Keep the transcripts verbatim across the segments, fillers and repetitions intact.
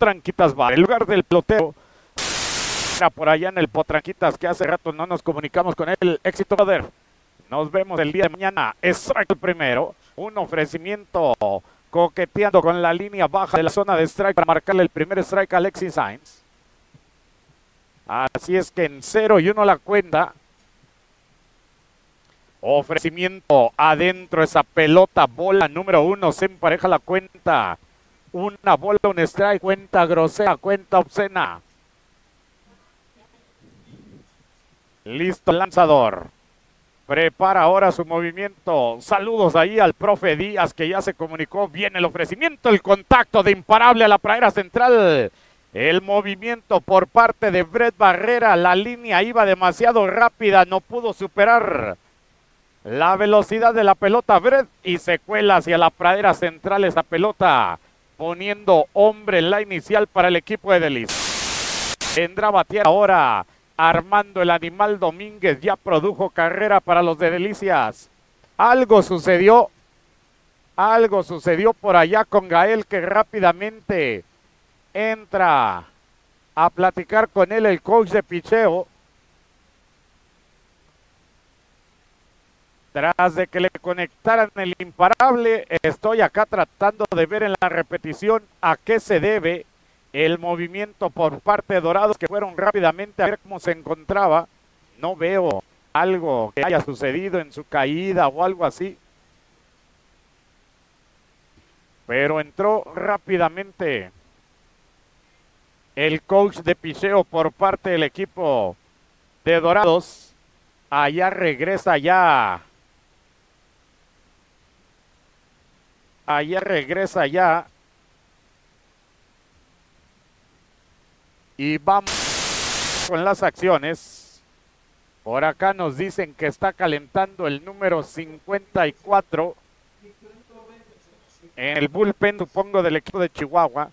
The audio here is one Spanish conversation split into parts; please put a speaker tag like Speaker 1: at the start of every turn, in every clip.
Speaker 1: Potranquitas Bar, el lugar del pelotero. Era por allá en el Potranquitas, que hace rato no nos comunicamos con él. Éxito, brother. Nos vemos el día de mañana. Strike el primero. Un ofrecimiento coqueteando con la línea baja de la zona de strike para marcarle el primer strike a Alexis Sainz. Así es que en cero y uno la cuenta. Ofrecimiento adentro, esa pelota, bola número uno, se empareja la cuenta. Una bola, un strike, cuenta grosera, cuenta obscena. Listo el lanzador. Prepara ahora su movimiento. Saludos ahí al profe Díaz, que ya se comunicó. Viene el ofrecimiento, el contacto de imparable a la pradera central. El movimiento por parte de Brett Barrera. La línea iba demasiado rápida, no pudo superar la velocidad de la pelota Brett y se cuela hacia la pradera central esa pelota, poniendo hombre en la inicial para el equipo de Delicias. Vendrá a batear ahora Armando el Animal Domínguez. Ya produjo carrera para los de Delicias. Algo sucedió, algo sucedió por allá con Gael, que rápidamente entra a platicar con él el coach de picheo. Tras de que le conectaran el imparable, estoy acá tratando de ver en la repetición a qué se debe el movimiento por parte de Dorados, que fueron rápidamente a ver cómo se encontraba. No veo algo que haya sucedido en su caída o algo así. Pero entró rápidamente el coach de picheo por parte del equipo de Dorados. Allá regresa ya. Allá regresa ya. Y vamos con las acciones. Por acá nos dicen que está calentando el número cincuenta y cuatro. En el bullpen, supongo, del equipo de Chihuahua.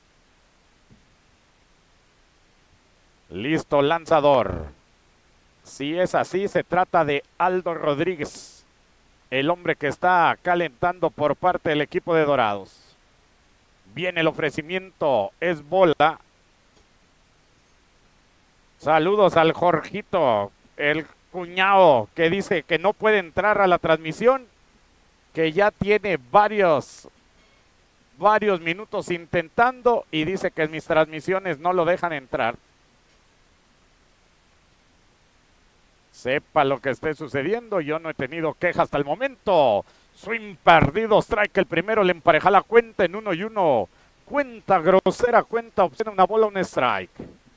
Speaker 1: Listo, lanzador. Si es así, se trata de Aldo Rodríguez, el hombre que está calentando por parte del equipo de Dorados. Viene el ofrecimiento, es bola. Saludos al Jorgito, el cuñado, que dice que no puede entrar a la transmisión, que ya tiene varios, varios minutos intentando y dice que mis transmisiones no lo dejan entrar. Sepa lo que esté sucediendo, yo no he tenido queja hasta el momento. Swing perdido, strike el primero, le empareja la cuenta en uno y uno. Cuenta grosera, cuenta obscena, una bola, un strike.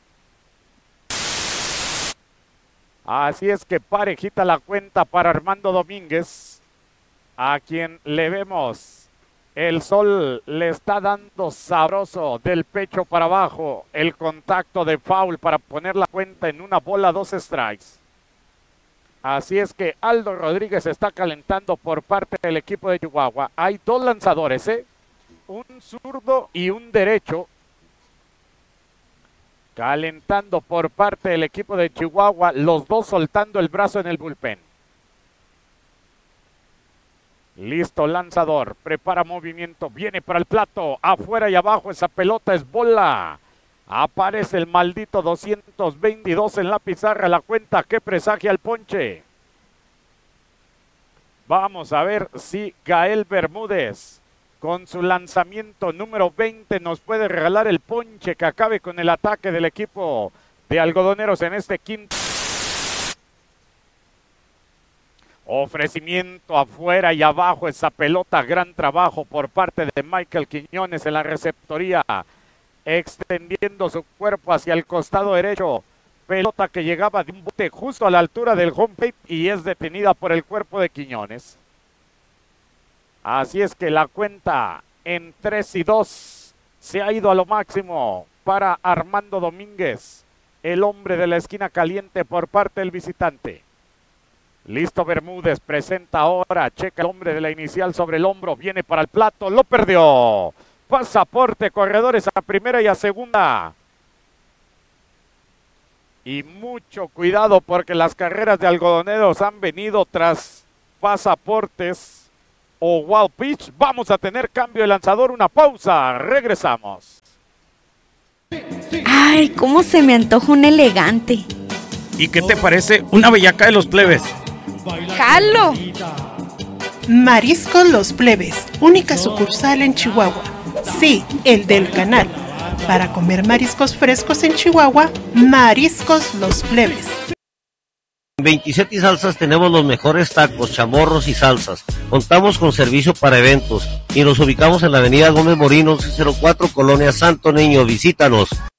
Speaker 1: Así es que parejita la cuenta para Armando Domínguez, a quien le vemos. El sol le está dando sabroso del pecho para abajo. El contacto de foul para poner la cuenta en una bola, dos strikes. Así es que Aldo Rodríguez está calentando por parte del equipo de Chihuahua. Hay dos lanzadores, ¿eh? Un zurdo y un derecho. Calentando por parte del equipo de Chihuahua, los dos soltando el brazo en el bullpen. Listo, lanzador, prepara movimiento, viene para el plato, afuera y abajo, esa pelota es bola. Aparece el maldito doscientos veintidós en la pizarra, la cuenta que presagia el ponche. Vamos a ver si Gael Bermúdez, con su lanzamiento número veinte, nos puede regalar el ponche que acabe con el ataque del equipo de Algodoneros en este quinto. Ofrecimiento afuera y abajo, esa pelota, gran trabajo por parte de Michael Quiñones en la receptoría, extendiendo su cuerpo hacia el costado derecho. Pelota que llegaba de un bote justo a la altura del home plate y es detenida por el cuerpo de Quiñones. Así es que la cuenta en tres y dos se ha ido a lo máximo para Armando Domínguez, el hombre de la esquina caliente por parte del visitante. Listo, Bermúdez presenta ahora, checa el hombre de la inicial sobre el hombro, viene para el plato, lo perdió. Pasaporte, corredores a primera y a segunda. Y mucho cuidado porque las carreras de Algodoneros han venido tras pasaportes o wild pitch. Vamos a tener cambio de lanzador, una pausa, regresamos.
Speaker 2: Ay, cómo se me antoja un elegante.
Speaker 1: ¿Y qué te parece una bellaca de los plebes?
Speaker 2: ¡Jalo!
Speaker 3: Mariscos Los Plebes, única sucursal en Chihuahua. Sí, el del canal. Para comer mariscos frescos en Chihuahua, Mariscos Los Plebes.
Speaker 4: En veintisiete y Salsas tenemos los mejores tacos, chamorros y salsas. Contamos con servicio para eventos y nos ubicamos en la avenida Gómez Morín once cero cuatro, Colonia Santo Niño. Visítanos.